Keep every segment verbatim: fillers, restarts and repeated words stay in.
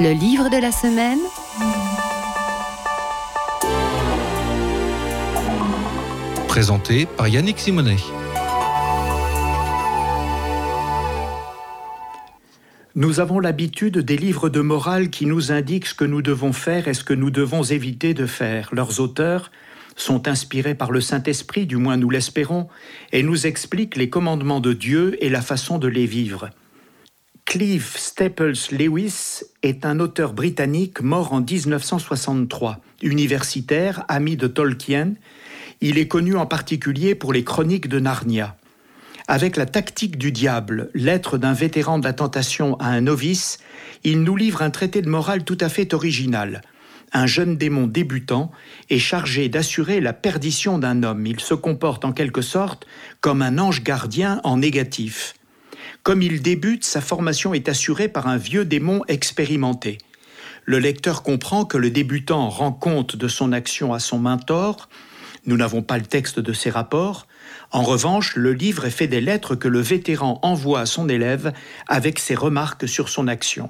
Le livre de la semaine. Présenté par Yannick Simonet. Nous avons l'habitude des livres de morale qui nous indiquent ce que nous devons faire et ce que nous devons éviter de faire. Leurs auteurs sont inspirés par le Saint-Esprit, du moins nous l'espérons, et nous expliquent les commandements de Dieu et la façon de les vivre. Clive Staples Lewis est un auteur britannique mort en dix-neuf cent soixante-trois. Universitaire, ami de Tolkien, il est connu en particulier pour les Chroniques de Narnia. Avec La tactique du diable, lettre d'un vétéran de la tentation à un novice, il nous livre un traité de morale tout à fait original. Un jeune démon débutant est chargé d'assurer la perdition d'un homme. Il se comporte en quelque sorte comme un ange gardien en négatif. Comme il débute, sa formation est assurée par un vieux démon expérimenté. Le lecteur comprend que le débutant rend compte de son action à son mentor. Nous n'avons pas le texte de ces rapports. En revanche, le livre est fait des lettres que le vétéran envoie à son élève avec ses remarques sur son action.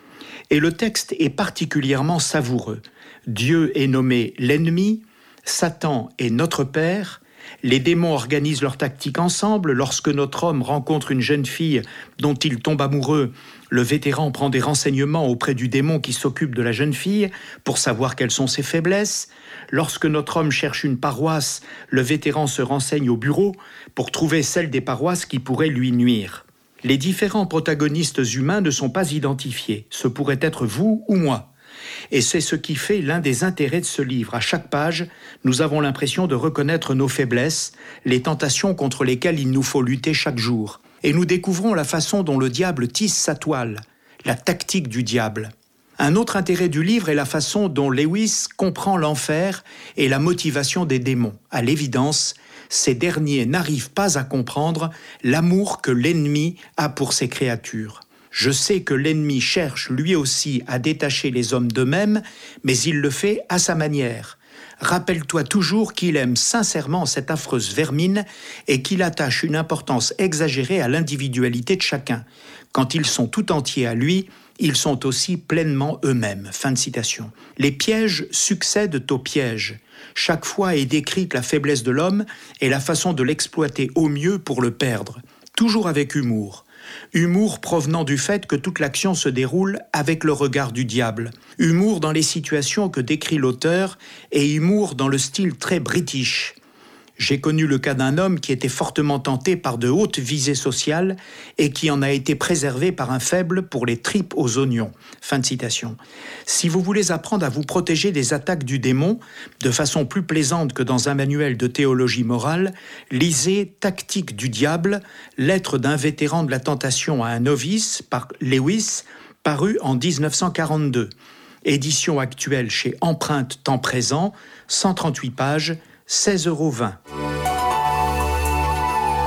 Et le texte est particulièrement savoureux. Dieu est nommé l'ennemi, Satan est notre père, les démons organisent leur tactique ensemble. Lorsque notre homme rencontre une jeune fille dont il tombe amoureux, le vétéran prend des renseignements auprès du démon qui s'occupe de la jeune fille pour savoir quelles sont ses faiblesses. Lorsque notre homme cherche une paroisse, le vétéran se renseigne au bureau pour trouver celle des paroisses qui pourraient lui nuire. Les différents protagonistes humains ne sont pas identifiés. Ce pourrait être vous ou moi. Et c'est ce qui fait l'un des intérêts de ce livre. À chaque page, nous avons l'impression de reconnaître nos faiblesses, les tentations contre lesquelles il nous faut lutter chaque jour. Et nous découvrons la façon dont le diable tisse sa toile, la tactique du diable. Un autre intérêt du livre est la façon dont Lewis comprend l'enfer et la motivation des démons. À l'évidence, ces derniers n'arrivent pas à comprendre l'amour que l'ennemi a pour ses créatures. Je sais que l'ennemi cherche lui aussi à détacher les hommes d'eux-mêmes, mais il le fait à sa manière. Rappelle-toi toujours qu'il aime sincèrement cette affreuse vermine et qu'il attache une importance exagérée à l'individualité de chacun. Quand ils sont tout entiers à lui, ils sont aussi pleinement eux-mêmes. Fin de citation. Les pièges succèdent aux pièges. Chaque fois est décrite la faiblesse de l'homme et la façon de l'exploiter au mieux pour le perdre. Toujours avec humour. Humour provenant du fait que toute l'action se déroule avec le regard du diable. Humour dans les situations que décrit l'auteur et humour dans le style très british. J'ai connu le cas d'un homme qui était fortement tenté par de hautes visées sociales et qui en a été préservé par un faible pour les tripes aux oignons. Fin de citation. Si vous voulez apprendre à vous protéger des attaques du démon de façon plus plaisante que dans un manuel de théologie morale, lisez Tactique du diable, lettre d'un vétéran de la tentation à un novice par Lewis, paru en dix-neuf cent quarante-deux. Édition actuelle chez Empreinte Temps Présent, cent trente-huit pages, seize euros vingt.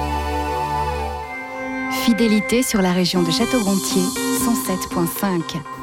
Fidélité sur la région de Château-Gontier, cent sept virgule cinq.